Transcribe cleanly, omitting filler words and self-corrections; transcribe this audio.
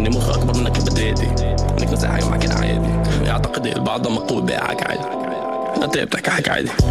اني مخ اكبر منك بدريتي، انك نزاعي ومع كده عادي. يعتقد البعض مقوي بيعك عادي، انت بتحكي حكي عادي.